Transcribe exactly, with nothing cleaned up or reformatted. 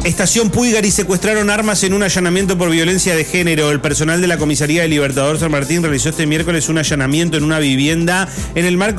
Estación Puigari secuestraron armas en un allanamiento por violencia de género. El personal de la comisaría de Libertador San Martín realizó este miércoles un allanamiento en una vivienda en el marco